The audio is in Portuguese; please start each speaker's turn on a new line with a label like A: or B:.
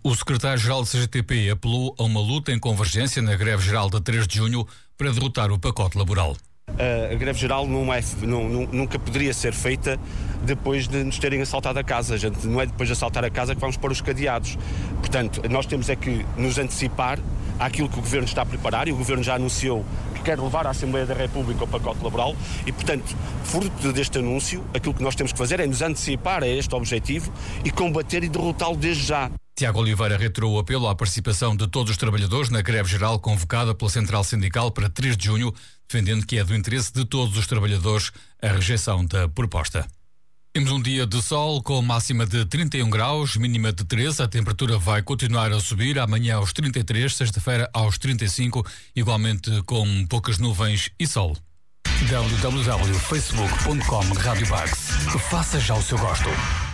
A: O secretário-geral da CGTP apelou a uma luta em convergência na greve geral de 3 de junho para derrotar o pacote laboral.
B: A greve geral nunca poderia ser feita depois de nos terem assaltado a casa. A gente não é depois de assaltar a casa que vamos pôr os cadeados. Portanto, nós temos é que nos antecipar àquilo que o Governo está a preparar, e o Governo já anunciou que quer levar à Assembleia da República o pacote laboral e, portanto, fruto deste anúncio, aquilo que nós temos que fazer é nos antecipar a este objetivo e combater e derrotá-lo desde já.
A: Tiago Oliveira reiterou o apelo à participação de todos os trabalhadores na greve geral convocada pela Central Sindical para 3 de junho, defendendo que é do interesse de todos os trabalhadores a rejeição da proposta. Temos um dia de sol com máxima de 31 graus, mínima de 13. A temperatura vai continuar a subir, amanhã aos 33, sexta-feira aos 35, igualmente com poucas nuvens e sol. www.facebook.com/radiobags. Faça já o seu gosto.